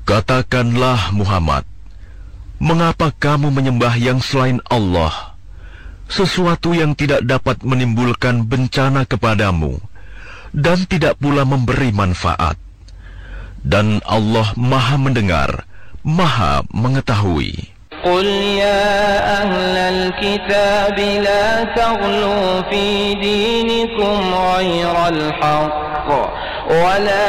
Katakanlah Muhammad, mengapa kamu menyembah yang selain Allah, sesuatu yang tidak dapat menimbulkan bencana kepadamu dan tidak pula memberi manfaat? Dan Allah Maha mendengar, Maha mengetahui. قل يا أهل الكتاب لا تغلوا في دينكم غير الحق ولا